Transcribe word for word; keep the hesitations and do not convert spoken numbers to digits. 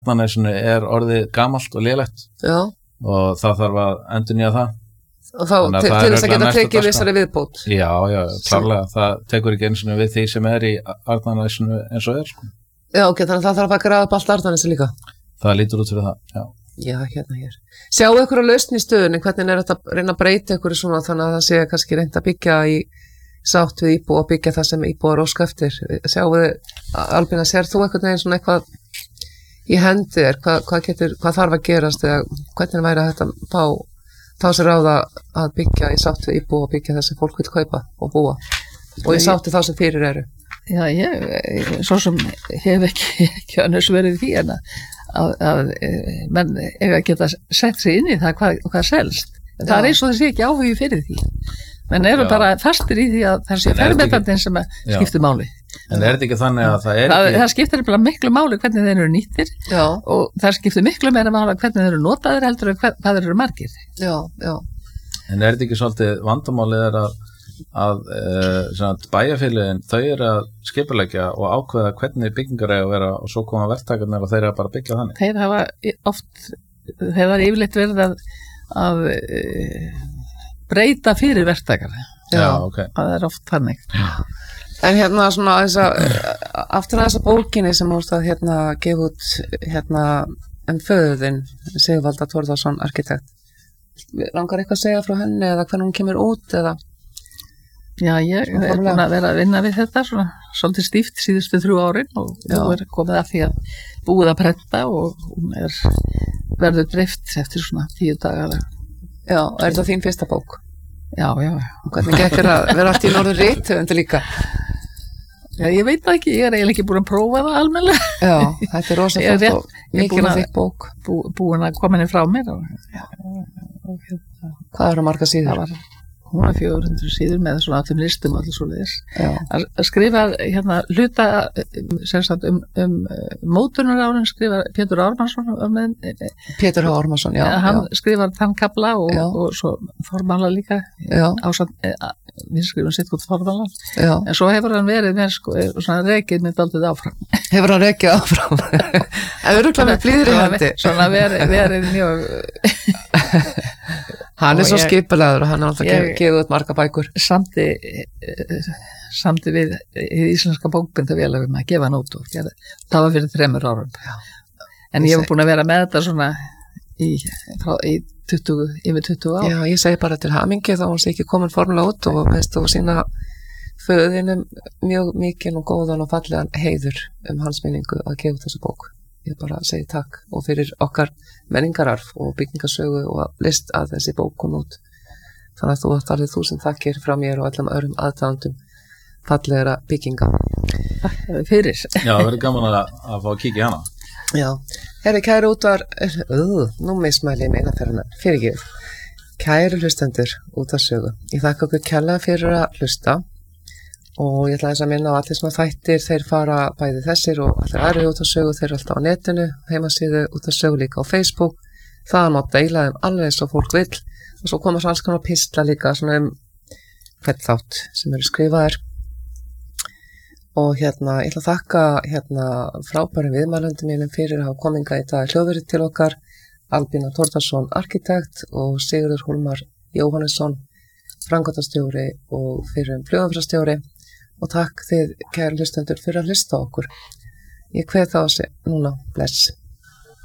Arnarnesinu er orðið gamalt og lélegt Já. og það þarf að endurnýja það. Og þá til, til þess að geta tekið vissari viðbót. Já, já, klárlega. Það tekur ekki eins og við því sem er í Arnarnesinu eins og er. Sko. Já, ok, þannig að það þarf að grafa upp allt Arnarnesi líka. Það lítur út fyrir það, já. Já, hérna hér. Sjáu ykkur að lausn í stöðunni, hvernig er þetta að reyna að breyta ykkur svona þannig að það sé kannski reynt að byggja í sátt við íbúa og byggja það sem íbúar óska eftir. Sjáu þið, Albína, sér þú einhvern veginn svona eitthvað í hendi er, hvað, hvað, getur, hvað þarf að gerast eða hvernig væri að þetta fá þá sér ráða að byggja í sátt við íbúa og byggja það sem fólk vil kaupa og búa og í sátt við þá sem fyrir eru. Já, ég, svo sem hef ekki, ekki annars verið því en að, að, að menn eiga að geta sett sig inn í það hvað, hvað selst. Það er eins og það sé ekki áhugi fyrir því. Menn eru Já. bara fastir í því að það sé fermetandinn sem skiptir máli. En er þetta ekki þannig að það er það, ekki... Það skiptir bara miklu máli hvernig þeir eru nýttir Já. og það skiptir miklu meira máli hvernig þeir eru notaðir heldur en hvað, hvað þeir eru margir. Já, já. En er þetta ekki svolítið vandamálið er að, að e, bæjarfélögin, þau eru að skipuleggja og ákveða hvernig byggingar eiga að vera og svo koma verktakarnir og þeir eru bara að byggja þannig? Þeir hafa oft, þeir hafa yfirleitt verið að, að e, breyta fyrir verktakar. Já, ok. Það er oft þannig. Já. En hérna svona þessa, aftur að þessa bókinni sem úrst að hérna gefa út hérna en föðuðinn, Sigvalda Þórðarsson, arkitekt. Langar eitthvað að segja frá henni eða hvernig hún kemur út eða? Já, ég er búin að vera að vinna við þetta svona svolítið stíft síðustu þrjú árin og nú er komið að því að búið að prenta og hún er verður dreift eftir svona tíu dagar. Já, er þetta þín fyrsta bók? Já, já. Og hvernig gekk að vera allt í norður rithöfundur líka? Já, ég veit það ekki, ég er eiginlega ekki búin að prófa það almennilega. Já, þetta er rosa flott og mikil að þykk bók. Bú, búin að koma henni frá mér. Og, já, og, hérna. Hvað eru marga síður? Það var hún var fjögur hundruð síður með svona allum listum og allir svoleiðis. Að skrifa hérna hluta sem sagt um, um mótunarárin skrifa Pétur Ármannsson um, Pétur H. Ármannsson, já. Hann já. skrifar þann kafla og, og svo formála líka ásamt, við skrifum sitt út formála. En svo hefur hann verið með sko, svona rekið með daldið áfram. Hefur hann rekið áfram? En við erum kláð með blíðri hendi. Svona verið, verið mjög... Hann er svo skipulaður og hann er alltaf gefið út marga bækur. Samti, samti við íslenska bókbindafélagum að gefa hann út og gera, það var fyrir þremur árum. Já. En ég hef búin að vera með þetta svona í, frá, í tuttugu, yfir tuttugu ár. Já, ég segi bara til hamingju þá hún sé ekki komin formulega út og veist þú sína föðinum mjög mikinn og góðan og fallegan heiður um hans minningu að gefa þessu bók. Ég bara segi takk og fyrir okkar menningararf og byggingasögu og list að þessi bók kom út. Þannig að þú ætti alveg þúsund þakkir frá mér og öllum öðrum aðdáendum fallegra bygginga. Takk fyrir. Já, það verður gaman að, að fá að kíkja í hana. Já, herri kæri útvar, uh, nú mismæli ég meina fyrir hann, fyrir ekki. Kæri hlustendur útvarsögu, ég þakka okkur kærlega fyrir að hlusta. Og ég ætla þess að minna á allir sem að þættir þeir fara bæði þessir og allir aðri útvarsögu þeir eru alltaf á netinu, heimasíðu útvarsögu líka á Facebook, það má deila þeim alveg eins og fólk vill og svo koma svo alls konar pistla líka svona um hvern þátt sem eru skrifaðir og hérna ég ætla að þakka hérna frábærum viðmælendum mínum fyrir að hafa kominga í dag hljóðverið til okkar, Albína Þórðarsson arkitekt og Sigurður Hólmar Jóhannesson framkvæmdastjóri og fyrrum flugumferðarstjóri. Og takk þið, kæru hlustendur, fyrir að hlusta á okkur. Ég kveð þá að segja núna, bless.